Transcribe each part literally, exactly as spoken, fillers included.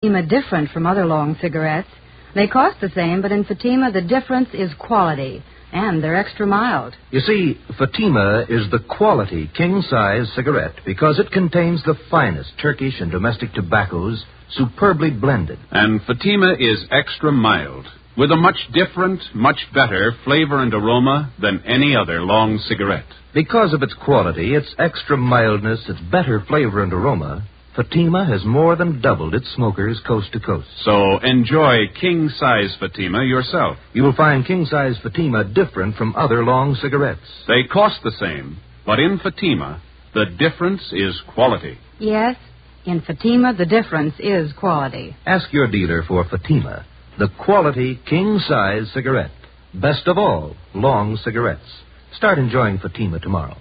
Fatima different from other long cigarettes? They cost the same, but in Fatima the difference is quality, and they're extra mild. You see, Fatima is the quality king-size cigarette because it contains the finest Turkish and domestic tobaccos superbly blended. And Fatima is extra mild, with a much different, much better flavor and aroma than any other long cigarette. Because of its quality, its extra mildness, its better flavor and aroma, Fatima has more than doubled its smokers coast to coast. So enjoy king-size Fatima yourself. You will find king-size Fatima different from other long cigarettes. They cost the same, but in Fatima, the difference is quality. Yes, in Fatima the difference is quality. Ask your dealer for Fatima, the quality king-size cigarette. Best of all, long cigarettes. Start enjoying Fatima tomorrow.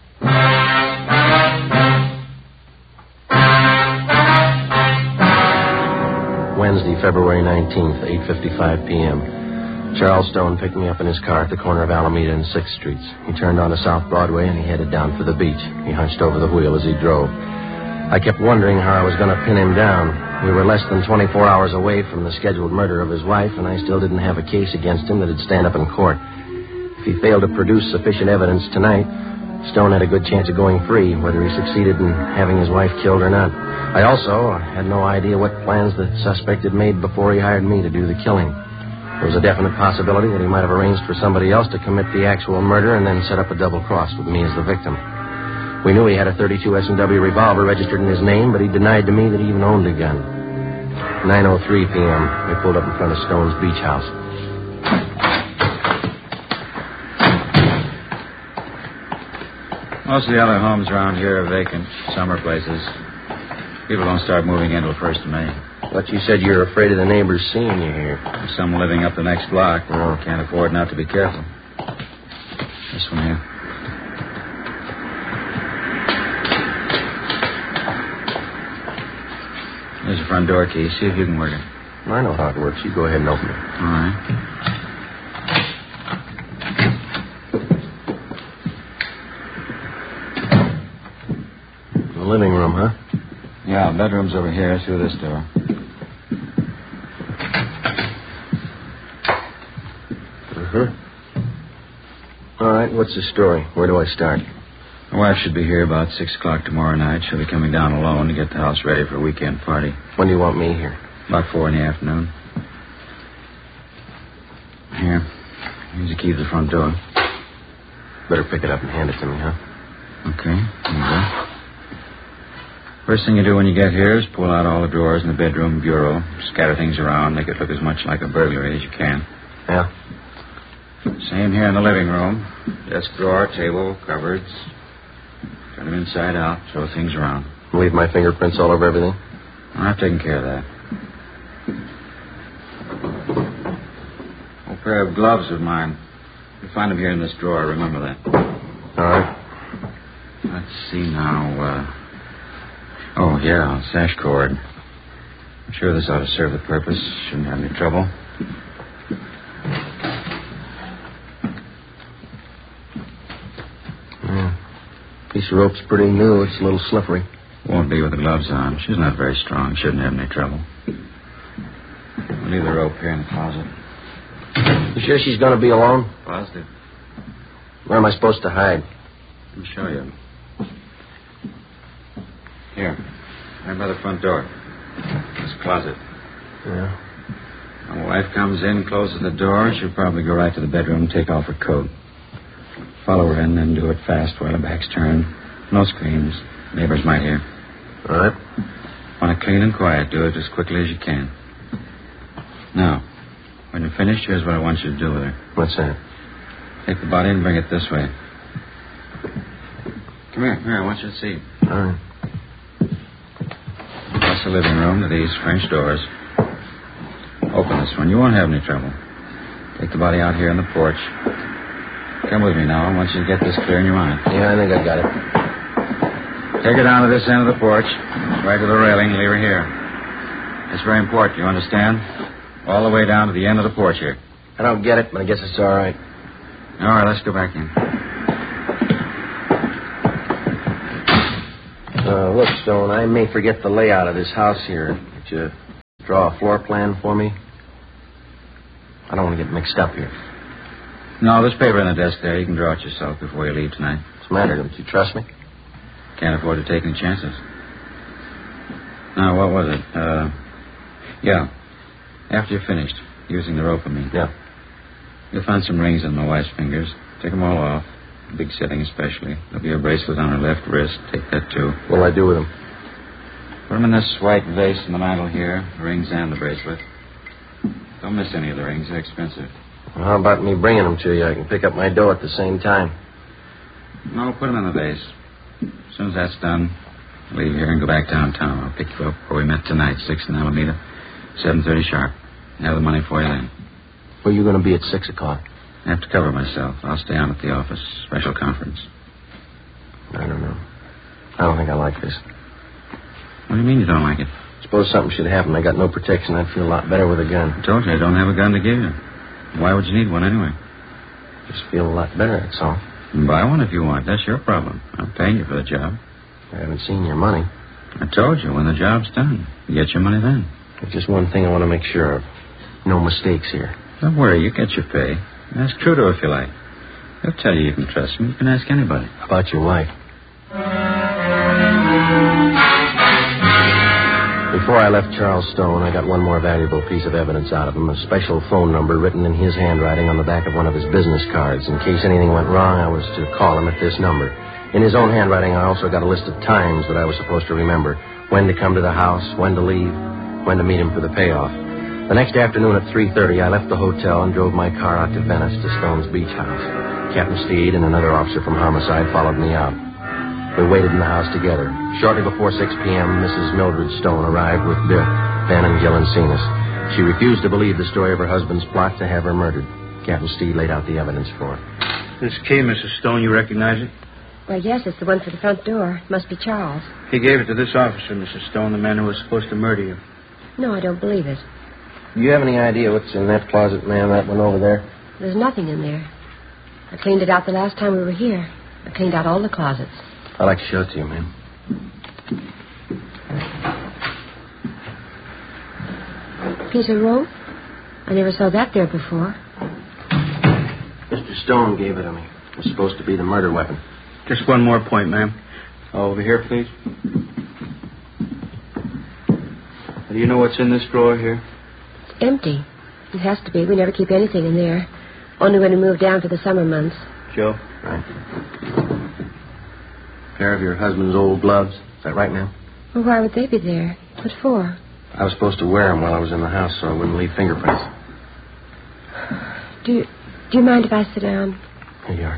Wednesday, February nineteenth, eight fifty-five p.m. Charles Stone picked me up in his car at the corner of Alameda and sixth Streets. He turned onto South Broadway and he headed down for the beach. He hunched over the wheel as he drove. I kept wondering how I was going to pin him down. We were less than twenty-four hours away from the scheduled murder of his wife, and I still didn't have a case against him that'd stand up in court. If he failed to produce sufficient evidence tonight, Stone had a good chance of going free, whether he succeeded in having his wife killed or not. I also had no idea what plans the suspect had made before he hired me to do the killing. There was a definite possibility that he might have arranged for somebody else to commit the actual murder and then set up a double cross with me as the victim. We knew he had a thirty-two S and W revolver registered in his name, but he denied to me that he even owned a gun. nine oh three p.m., we pulled up in front of Stone's beach house. Most of the other homes around here are vacant, summer places. People don't start moving in till first of May. But you said you're afraid of the neighbors seeing you here. There's some living up the next block. Oh. Can't afford not to be careful. This one here. There's a front door key. See if you can work it. I know how it works. You go ahead and open it. All right. The living room, huh? Yeah, bedroom's over here through this door. Uh-huh. All right, what's the story? Where do I start? My wife should be here about six o'clock tomorrow night. She'll be coming down alone to get the house ready for a weekend party. When do you want me here? About four in the afternoon. Here. Here's the key to the front door. Better pick it up and hand it to me, huh? Okay, here you go. First thing you do when you get here is pull out all the drawers in the bedroom bureau, scatter things around, make it look as much like a burglary as you can. Yeah? Same here in the living room. Desk drawer, table, cupboards. Turn them inside out, throw things around. Leave my fingerprints all over everything? I've taken care of that. Old pair of gloves of mine. You'll find them here in this drawer, remember that. All right. Let's see now, uh... Oh, yeah, sash cord. I'm sure this ought to serve the purpose. Shouldn't have any trouble. Yeah. Piece of rope's pretty new. It's a little slippery. Won't be with the gloves on. She's not very strong. Shouldn't have any trouble. I'll leave the rope here in the closet. You sure she's going to be alone? Positive. Where am I supposed to hide? Let me show you. Here. Right by the front door. This closet. Yeah. My wife comes in, closes the door. She'll probably go right to the bedroom, take off her coat. Follow her in, then do it fast while her back's turned. No screams. Neighbors might hear. All right. Want it clean and quiet. Do it as quickly as you can. Now, when you're finished, here's what I want you to do with her. What's that? Take the body and bring it this way. Come here. Here, I want you to see. All right. Across the living room to these French doors. Open this one. You won't have any trouble. Take the body out here on the porch. Come with me now. I want you to get this clear in your mind. Yeah, I think I got it. Take her down to this end of the porch. Right to the railing and leave her here. It's very important. You understand? All the way down to the end of the porch here. I don't get it, but I guess it's all right. All right, let's go back in. Uh, look, Stone, I may forget the layout of this house here. But you Draw a floor plan for me? I don't want to get mixed up here. No, there's paper on the desk there. You can draw it yourself before you leave tonight. What's the matter? Don't you trust me? Can't afford to take any chances. Now, what was it? Uh, yeah. After you're finished using the rope, I mean. Yeah. You'll find some rings on my wife's fingers. Take them all off. Big setting especially. There'll be a bracelet on her left wrist. Take that, too. What'll I do with them? Put them in this white vase in the mantel here. The rings and the bracelet. Don't miss any of the rings. They're expensive. Well, how about me bringing them to you? I can pick up my dough at the same time. No, put them in the vase. As soon as that's done, I'll leave here and go back downtown. I'll pick you up where we met tonight, six in Alameda, seven thirty sharp. Have the money for you then. Where are you going to be at six o'clock? I have to cover myself. I'll stay on at the office. Special conference. I don't know. I don't think I like this. What do you mean you don't like it? Suppose something should happen. I got no protection. I'd feel a lot better with a gun. I told you I don't have a gun to give you. Why would you need one anyway? Just feel a lot better, that's all. Buy one if you want. That's your problem. I'm paying you for the job. I haven't seen your money. I told you, when the job's done, you get your money then. There's just one thing I want to make sure of. No mistakes here. Don't worry, you get your pay. Ask Trudeau if you like. He'll tell you you can trust him. You can ask anybody. How about your wife? Before I left Charles Stone, I got one more valuable piece of evidence out of him, a special phone number written in his handwriting on the back of one of his business cards. In case anything went wrong, I was to call him at this number. In his own handwriting, I also got a list of times that I was supposed to remember. When to come to the house, when to leave, when to meet him for the payoff. The next afternoon at three thirty, I left the hotel and drove my car out to Venice to Stone's beach house. Captain Steed and another officer from Homicide followed me out. We waited in the house together. Shortly before six p.m., Missus Mildred Stone arrived with Biff, Ben, and Gil and Cenas. She refused to believe the story of her husband's plot to have her murdered. Captain Steed laid out the evidence for her. This key, Missus Stone, you recognize it? Well, yes, it's the one for the front door. It must be Charles. He gave it to this officer, Missus Stone, the man who was supposed to murder you. No, I don't believe it. Do you have any idea what's in that closet, ma'am, that one over there? There's nothing in there. I cleaned it out the last time we were here. I cleaned out all the closets. I'd like to show it to you, ma'am. Piece of rope? I never saw that there before. Mister Stone gave it to me. It was supposed to be the murder weapon. Just one more point, ma'am. Over here, please. Do you know what's in this drawer here? It's empty. It has to be. We never keep anything in there. Only when we move down for the summer months. Joe? Right. Pair of your husband's old gloves. Is that right, ma'am? Well, why would they be there? What for? I was supposed to wear them while I was in the house so I wouldn't leave fingerprints. Do you, do you mind if I sit down? Here you are.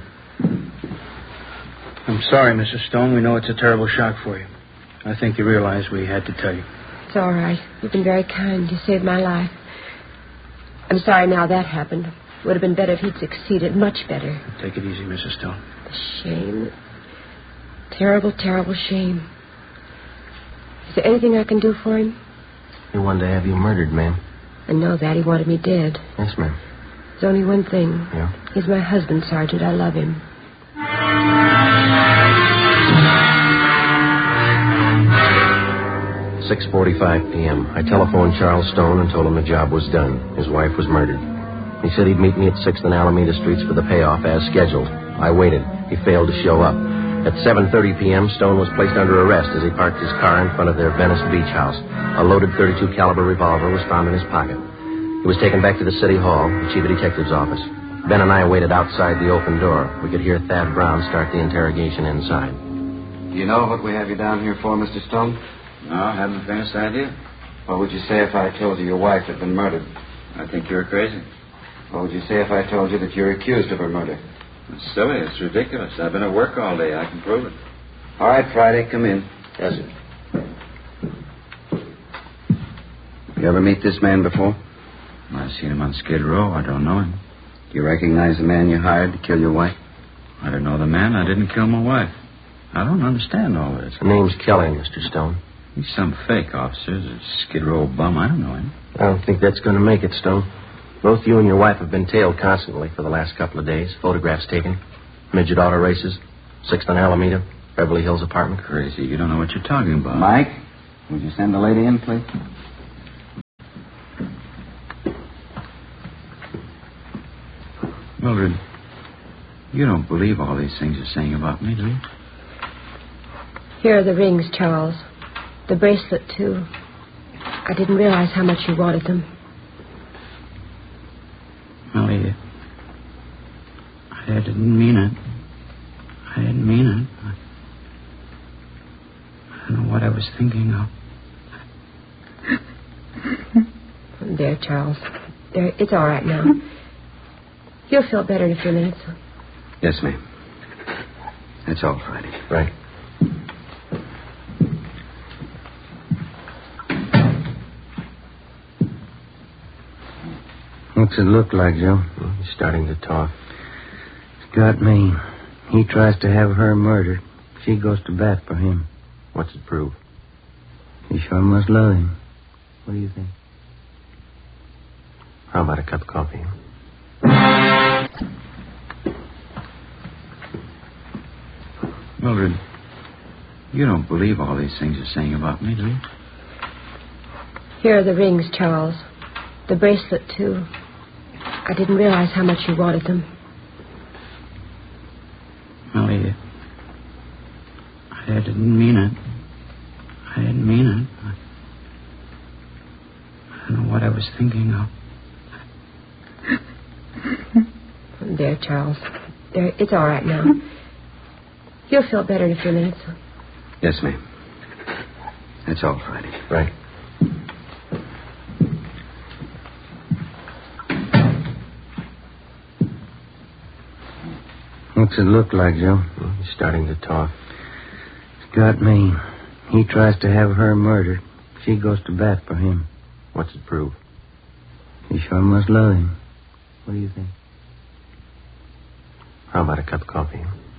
I'm sorry, Missus Stone. We know it's a terrible shock for you. I think you realize we had to tell you. It's all right. You've been very kind. You saved my life. I'm sorry now that happened. It would have been better if he'd succeeded. Much better. Take it easy, Missus Stone. The shame. Terrible, terrible shame. Is there anything I can do for him? He wanted to have you murdered, ma'am. I know that. He wanted me dead. Yes, ma'am. There's only one thing. Yeah? He's my husband, Sergeant. I love him. six forty-five p.m. I telephoned Charles Stone and told him the job was done. His wife was murdered. He said he'd meet me at sixth and Alameda Streets for the payoff as scheduled. I waited. He failed to show up. At seven thirty p.m., Stone was placed under arrest as he parked his car in front of their Venice beach house. A loaded thirty-two caliber revolver was found in his pocket. He was taken back to the city hall, the chief of detective's office. Ben and I waited outside the open door. We could hear Thad Brown start the interrogation inside. Do you know what we have you down here for, Mister Stone? No, I haven't the faintest idea. What would you say if I told you your wife had been murdered? I think you're crazy. What would you say if I told you that you're accused of her murder? It's silly. It's ridiculous. I've been at work all day. I can prove it. All right, Friday, come in. Yes, sir. You ever meet this man before? I've seen him on Skid Row. I don't know him. Do you recognize the man you hired to kill your wife? I don't know the man. I didn't kill my wife. I don't understand all this. The name's Kelly, Mister Stone. He's some fake officer. He's a Skid Row bum. I don't know him. I don't think that's going to make it, Stone. Both you and your wife have been tailed constantly for the last couple of days. Photographs taken. Midget auto races. Sixth and Alameda. Beverly Hills apartment. Crazy. You don't know what you're talking about. Mike, would you send the lady in, please? Mildred, you don't believe all these things you're saying about me, do you? Here are the rings, Charles. The bracelet, too. I didn't realize how much you wanted them. Molly, I didn't mean it. I didn't mean it. I, I don't know what I was thinking of. There, Charles. There, it's all right now. You'll feel better in a few minutes. Yes, ma'am. That's all, Friday. Right. What's it look like, Joe? Well, he's starting to talk. It's got me. He tries to have her murdered. She goes to bat for him. What's it prove? She sure must love him. What do you think? How about a cup of coffee? Mildred, you don't believe all these things you're saying about me, do you? Here are the rings, Charles. The bracelet, too. I didn't realize how much you wanted them. Molly, I didn't mean it. I didn't mean it. I, I don't know what I was thinking of. There, Charles. There, it's all right now. You'll feel better in a few minutes. Yes, ma'am. That's all, Friday. Right. What's it look like, Joe? Well, he's starting to talk. It's got me. He tries to have her murdered. She goes to bat for him. What's it prove? She sure must love him. What do you think? How about a cup of coffee?